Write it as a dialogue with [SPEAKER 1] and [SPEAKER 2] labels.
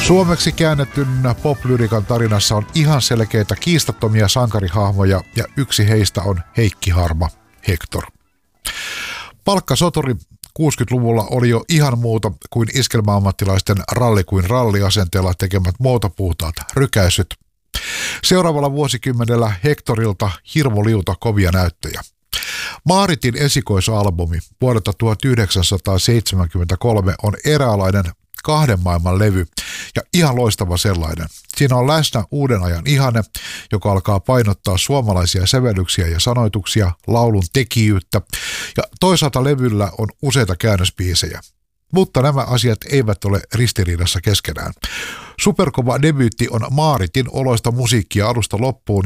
[SPEAKER 1] Suomeksi käännetyn pop-lyrikan tarinassa on ihan selkeitä kiistattomia sankarihahmoja ja yksi heistä on Heikki Harma, Hector. Palkkasoturi 60-luvulla oli jo ihan muuta kuin iskelmäammattilaisten ralli kuin ralliasenteella tekemät muotopuhtaat rykäisyt. Seuraavalla vuosikymmenellä Hectorilta hirmu liuta kovia näyttöjä. Maaritin esikoisalbumi vuodelta 1973 on eräänlainen kahden maailman levy ja ihan loistava sellainen. Siinä on läsnä uuden ajan ihanne, joka alkaa painottaa suomalaisia sävellyksiä ja sanoituksia, laulun tekijyyttä ja toisaalta levyllä on useita käännösbiisejä. Mutta nämä asiat eivät ole ristiriidassa keskenään. Superkova debyytti on Maaritin oloista musiikkia alusta loppuun